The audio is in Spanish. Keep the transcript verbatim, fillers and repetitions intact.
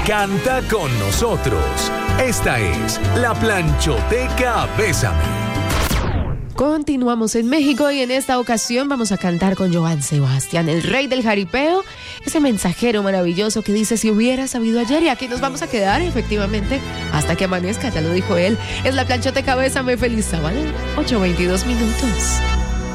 Canta con nosotros. Esta es la Planchoteca Bésame. Continuamos en México y en esta ocasión vamos a cantar con Joan Sebastián, el rey del jaripeo, ese mensajero maravilloso que dice si hubiera sabido ayer, y aquí nos vamos a quedar efectivamente hasta que amanezca, ya lo dijo él. Es la Planchoteca Bésame, feliz sábado, ocho veintidós minutos.